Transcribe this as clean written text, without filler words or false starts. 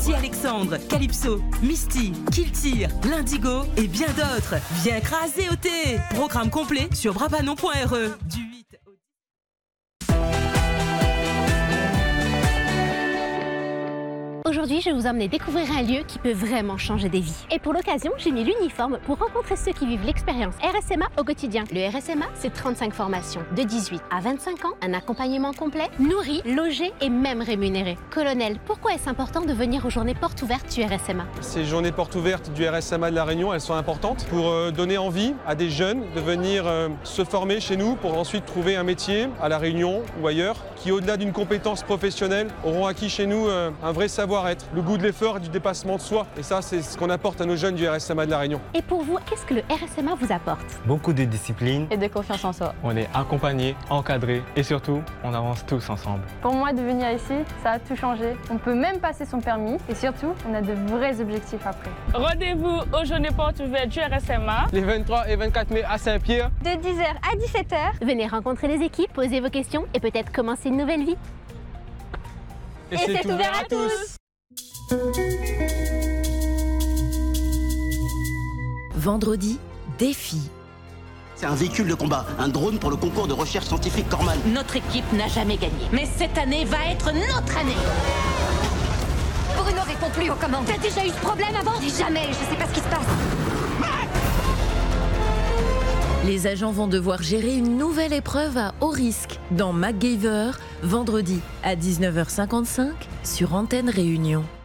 Betty Alexandre, Calypso, Misty, Kiltir, l'Indigo et bien d'autres. Viens craser au thé. Programme complet sur brapanon.re. Du 8 au 10. Aujourd'hui, je vais vous emmener découvrir un lieu qui peut vraiment changer des vies. Et pour l'occasion, j'ai mis l'uniforme pour rencontrer ceux qui vivent l'expérience RSMA au quotidien. Le RSMA, c'est 35 formations, de 18 à 25 ans, un accompagnement complet, nourri, logé et même rémunéré. Colonel, pourquoi est-ce important de venir aux journées portes ouvertes du RSMA? Ces journées portes ouvertes du RSMA de La Réunion, elles sont importantes pour donner envie à des jeunes de venir se former chez nous pour ensuite trouver un métier à La Réunion ou ailleurs qui, au-delà d'une compétence professionnelle, auront acquis chez nous un vrai savoir-être, le goût de l'effort et du dépassement de soi. Et ça, c'est ce qu'on apporte à nos jeunes du RSMA de La Réunion. Et pour vous, qu'est-ce que le RSMA vous apporte? Beaucoup de discipline et de confiance en soi. On est accompagnés, encadrés et surtout, on avance tous ensemble. Pour moi, de venir ici, ça a tout changé. On peut même passer son permis et surtout, on a de vrais objectifs après. Rendez-vous aux journées portes ouvertes du RSMA les 23 et 24 mai à Saint-Pierre. De 10h à 17h. Venez rencontrer les équipes, poser vos questions et peut-être commencer une nouvelle vie. Et c'est ouvert à tous. Vendredi, défi. C'est un véhicule de combat, un drone pour le concours de recherche scientifique Corman. Notre équipe n'a jamais gagné, mais cette année va être notre année. Bruno répond plus aux commandes. T'as déjà eu ce problème avant? Jamais, je sais pas ce qui se passe. Les agents vont devoir gérer une nouvelle épreuve à haut risque dans MacGyver, vendredi à 19h55 sur Antenne Réunion.